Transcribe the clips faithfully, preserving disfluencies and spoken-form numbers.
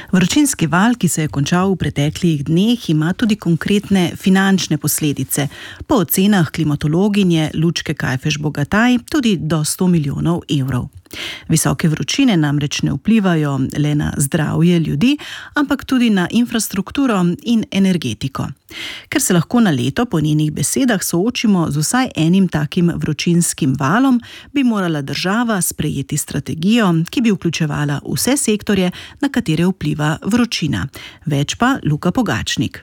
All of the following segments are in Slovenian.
Vročinski val, ki se je končal v preteklih dneh, ima tudi konkretne finančne posledice. Po ocenah klimatologinje Lučke Kajfež-Bogataj tudi do sto milijonov evrov. Visoke vročine namreč ne vplivajo le na zdravje ljudi, ampak tudi na infrastrukturo in energetiko. Ker se lahko na leto po njenih besedah soočimo z vsaj enim takim vročinskim valom, bi morala država sprejeti strategijo, ki bi vključevala vse sektorje, na katere vpliva vročina. Več pa Luka Pogačnik.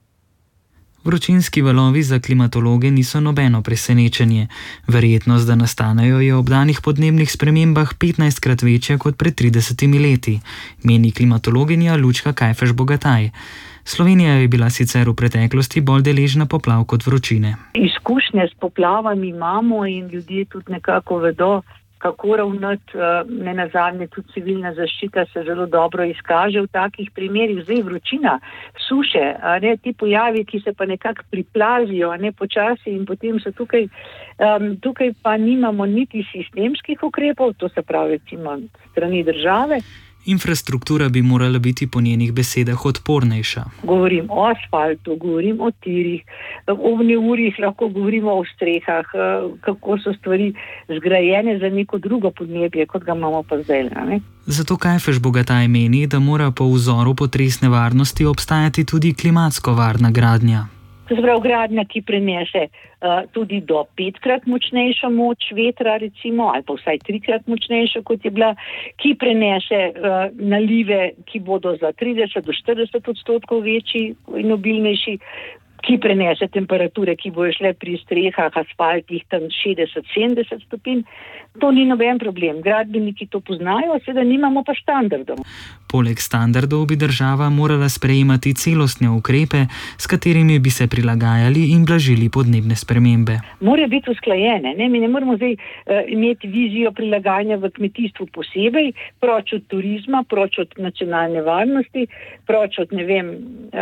Vročinski valovi za klimatologe niso nobeno presenečenje. Verjetnost, da nastanejo, je ob danih podnebnih spremembah petnajstkrat večja kot pred tridesetimi leti, meni klimatologinja Lučka Kajfež-Bogataj. Slovenija je bila sicer v preteklosti bolj deležna poplav kot vročine. Izkušnje s poplavami imamo in ljudje tudi nekako vedo, kako ravnati, ne nazadnje tudi civilna zaščita se zelo dobro izkaže v takih primerih. Zdaj vročina, suše, ne, ti pojavi, ki se pa nekako priplazijo, ne počasi in potem so tukaj, um, tukaj pa nimamo niti sistemskih ukrepov, to se pravi recimo strani države. Infrastruktura bi morala biti po njenih besedah odpornejša. Govorim o asfaltu, govorim o tirih, o neurjih, lahko govorimo o strehah, kako so stvari zgrajene za neko drugo podnebje, kot ga imamo pa zdaj. Ne? Zato Kajfež-Bogataj meni, da mora po vzoru potresne varnosti obstajati tudi klimatsko varna gradnja. To se pravi gradnja, ki prenese uh, tudi do petkrat močnejšo moč vetra, recimo, ali pa vsaj trikrat močnejšo, kot je bila, ki prenese uh, nalive, ki bodo za trideset do štirideset odstotkov večji in obilnejši, ki prenese temperature, ki bojo šle pri strehah, asfaltih tam šestdeset do sedemdeset stopinj. To ni noben problem. Gradbeniki to poznajo, seveda nimamo pa standardov. Poleg standardov bi država morala sprejemati celostne ukrepe, s katerimi bi se prilagajali in blažili podnebne spremembe. Morajo biti usklajene. Ne? Mi ne moramo zdaj uh, imeti vizijo prilagajanja v kmetijstvu posebej, proč od turizma, proč od nacionalne varnosti, proč od, ne vem,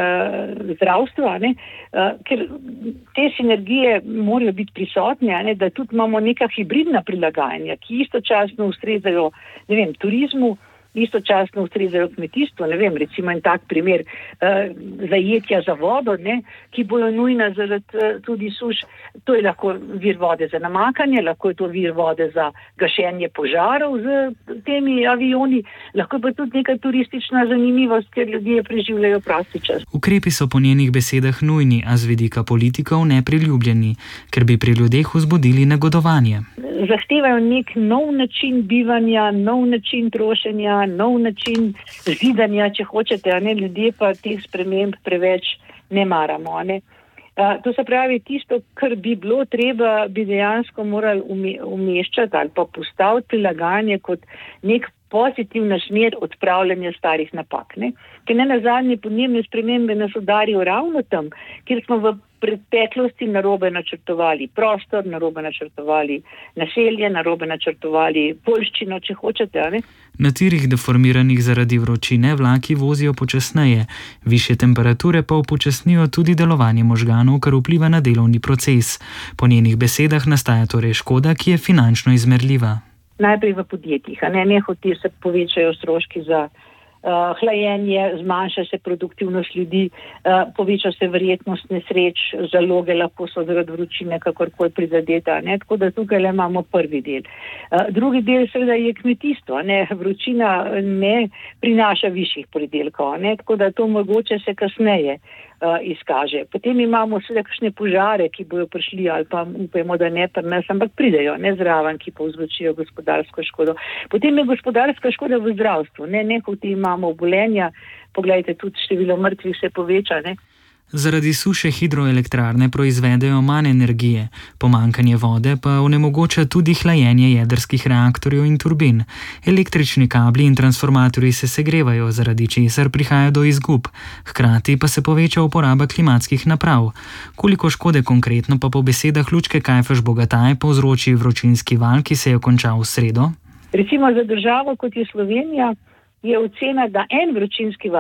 uh, zdravstva, ne? Uh, ker te sinergije morajo biti prisotne, ne? Da tudi imamo neka hibridna prilagajanja, ki istočasno ustrezajo, ne vem, turizmu, istočasno ustrezajo kmetijstvo, ne vem, recimo en tak primer uh, zajetja za vodo, ne, ki bojo nujna zaradi uh, tudi suš. To je lahko vir vode za namakanje, lahko je to vir vode za gašenje požarov z temi avioni, lahko pa tudi neka turistična zanimivost, ker ljudje preživljajo prosti čas. Ukrepi so po njenih besedah nujni, a z vidika politikov nepriljubljeni, ker bi pri ljudeh vzbudili negodovanje. Zahtevajo nek nov način bivanja, nov način trošenja, nov način zidanja, če hočete, a ne, ljudje pa teh sprememb preveč ne maramo, a ne. Uh, to se pravi, tisto, kar bi bilo treba, bi dejansko morali umeščati ali pa postaviti prilagajanje kot nek pozitivna smer odpravljanja starih napak, ne. Ker ne nazadnje podnebne spremembe nas udarijo ravno tam, kjer smo v preteklosti narobe načrtovali prostor, narobe načrtovali naselje, narobe načrtovali poljščino, če hočete, a ne. Na tirih deformiranih zaradi vročine vlaki vozijo počasneje, višje temperature pa upočasnijo tudi delovanje možganov, kar vpliva na delovni proces. Po njenih besedah nastaja torej škoda, ki je finančno izmerljiva. Najprej v podjetjih, a ne, nehote se povečajo stroški za Uh, hlajenje, zmanjša se produktivnost ljudi, uh, poveča se verjetnost nesreč, zaloge lahko so zaradi vročine kakorkoli prizadeta, ne? Tako da tukaj le imamo prvi del. Uh, drugi del seveda je kmetijstvo, ne? Vročina ne prinaša višjih pridelkov, ne? Tako da to mogoče se kasneje uh, izkaže. Potem imamo seveda kakšne požare, ki bojo prišli ali pa upajmo, da ne pri nas, ampak pridejo, ne zraven, ki povzročijo gospodarsko škodo. Potem je gospodarska škoda v zdravstvu, ne, nehote imamo obolenja, poglejte, tudi število mrtvih se poveča, ne. Zaradi suše hidroelektrarne proizvedejo manj energije, pomanjkanje vode pa onemogoča tudi hlajenje jedrskih reaktorjev in turbin. Električni kabli in transformatorji se segrevajo, zaradi česar prihaja do izgub, hkrati pa se poveča uporaba klimatskih naprav. Koliko škode konkretno pa po besedah Lučke Kajfež-Bogataj povzroči vročinski val, ki se je končal v sredo? Recimo za državo, kot je Slovenija, je ocena, da en vročinski val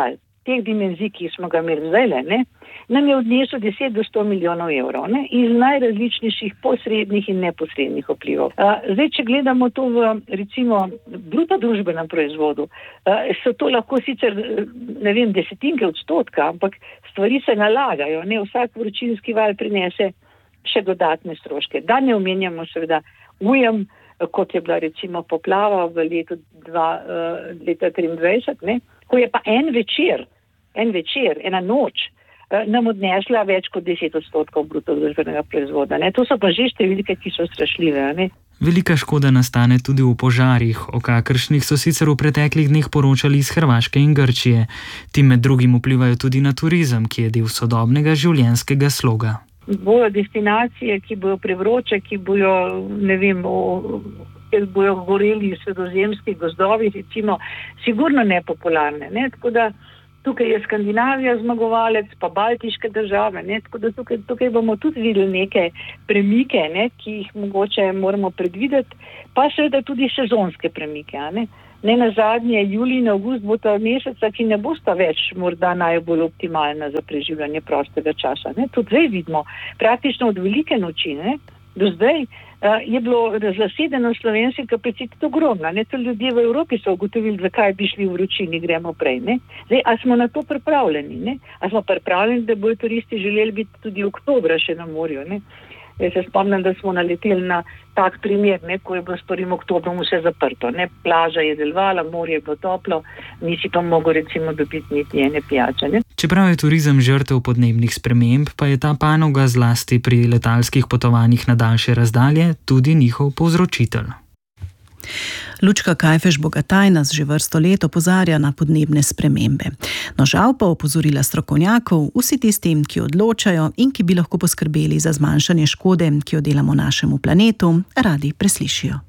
teh dimenzij, ki smo ga imeli zdaj, ne, nam je odnesel deset do sto milijonov evrov, ne, iz najrazličnejših posrednih in neposrednih vplivov. Zdaj, če gledamo to v, recimo, bruto družbenem proizvodu, so to lahko sicer, ne vem, desetinke odstotka, ampak stvari se nalagajo, ne, vsak vročinski val prinese še dodatne stroške. Da ne omenjamo seveda ujem, kot je bila recimo poplava v letu dva, uh, leta triindvajset, ne, ko je pa en večer, en večer, ena noč, uh, nam odnesla več kot deset odstotkov bruto družbenega proizvoda. Ne. To so pa že številke, ki so strašljive. Ne. Velika škoda nastane tudi v požarih, o kakršnih so sicer v preteklih dneh poročali iz Hrvaške in Grčije. Ti med drugim vplivajo tudi na turizem, ki je del sodobnega življenjskega sloga. Bojo destinacije, ki bojo prevroče, ki bojo, ne vem, ki bojo goreli sredozemski gozdovi, recimo, sigurno nepopularne. Ne? Tako da tukaj je Skandinavija zmagovalec, pa baltiške države, ne? Tako da tukaj, tukaj bomo tudi videli neke premike, ne? Ki jih mogoče moramo predvideti, pa seveda tudi sezonske premike, a ne? Ne na zadnje, julij in avgust bo ta meseca, ki ne bosta več morda najbolj optimalna za preživljanje prostega časa. Ne? Tudi zdaj vidimo, praktično od velike noči, ne? Do zdaj uh, je bilo zasedeno slovenski kapacitet ogromna. Ne? To ljudje v Evropi so ugotovili, zakaj bi šli v vročini, gremo prej. Ne? Zdaj, a smo na to pripravljeni? Ne? A smo pripravljeni, da bojo turisti želeli biti tudi oktobra še na morju? Ne? Jaz se spomnim, da smo naleteli na tak primer, ne, ko je bilo s prvim oktobrom vse zaprto. Ne. Plaža je delovala, morje je bilo toplo, nisi pa mogel recimo dobiti niti ene pijače. Ne. Čeprav je turizem žrtev podnebnih sprememb, pa je ta panoga zlasti pri letalskih potovanjih na daljše razdalje tudi njihov povzročitelj. Lučka Kajfež-Bogataj nas že vrsto let opozarja na podnebne spremembe. No žal pa opozorila strokovnjakov vsi tisti, ki odločajo in ki bi lahko poskrbeli za zmanjšanje škode, ki jo delamo našemu planetu, radi preslišijo.